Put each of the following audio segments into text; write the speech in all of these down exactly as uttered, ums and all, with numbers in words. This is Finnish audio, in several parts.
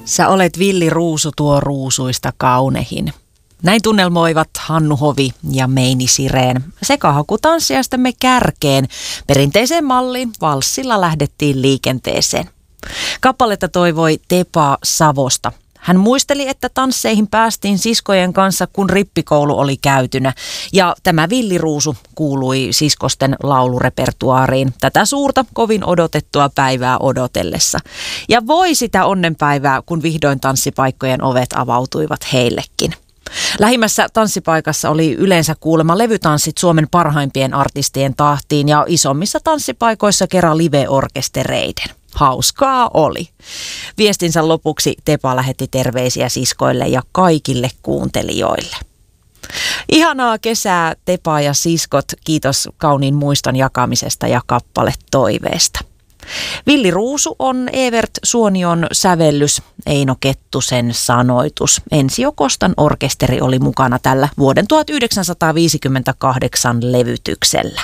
Sä olet villi ruusu tuo ruusuista kaunehin. Näin tunnelmoivat Hannu Hovi ja Meini Sireen sekahakutanssijastamme kärkeen. Perinteiseen malliin valssilla lähdettiin liikenteeseen. Kappaletta toivoi Tepa Savosta. Hän muisteli, että tansseihin päästiin siskojen kanssa, kun rippikoulu oli käytynä. Ja tämä villiruusu kuului siskosten laulurepertuaariin tätä suurta, kovin odotettua päivää odotellessa. Ja voi sitä onnenpäivää, kun vihdoin tanssipaikkojen ovet avautuivat heillekin. Lähimmässä tanssipaikassa oli yleensä kuulemma levytanssit Suomen parhaimpien artistien tahtiin ja isommissa tanssipaikoissa kerran live-orkestereiden. Hauskaa oli. Viestinsä lopuksi Tepa lähetti terveisiä siskoille ja kaikille kuuntelijoille. Ihanaa kesää Tepa ja siskot, kiitos kauniin muiston jakamisesta ja kappale toiveesta. Villiruusu on Evert Suonion sävellys, Eino Kettusen sanoitus. Ensio Kostan orkesteri oli mukana tällä vuoden tuhatyhdeksänsataaviisikymmentäkahdeksan levytyksellä.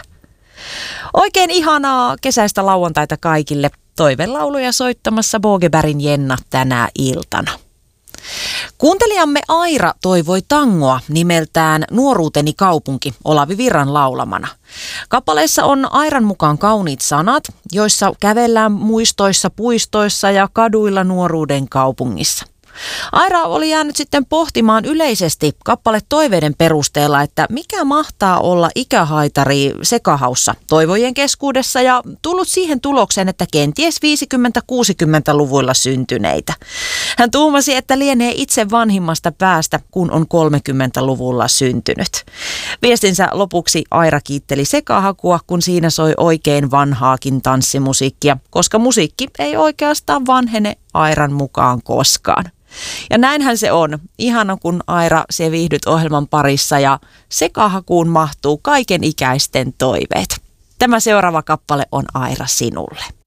Oikein ihanaa kesäistä lauantaita kaikille. Toivelauluja soittamassa Bogebergin Jenna tänä iltana. Kuuntelijamme Aira toivoi tangoa nimeltään Nuoruuteni kaupunki Olavi Virran laulamana. Kappaleessa on Airan mukaan kauniit sanat, joissa kävellään muistoissa, puistoissa ja kaduilla nuoruuden kaupungissa. Aira oli jäänyt sitten pohtimaan yleisesti kappale toiveiden perusteella, että mikä mahtaa olla ikähaitari sekahaussa toivojen keskuudessa ja tullut siihen tulokseen, että kenties viisikymmentä-kuusikymmentäluvuilla syntyneitä. Hän tuumasi, että lienee itse vanhimmasta päästä, kun on kolmekymmentäluvulla syntynyt. Viestinsä lopuksi Aira kiitteli sekahakua, kun siinä soi oikein vanhaakin tanssimusiikkia, koska musiikki ei oikeastaan vanhene Airan mukaan koskaan. Ja näinhän se on. Ihana, kun Aira, se viihdyt ohjelman parissa ja sekahakuun mahtuu kaiken ikäisten toiveet. Tämä seuraava kappale on Aira sinulle.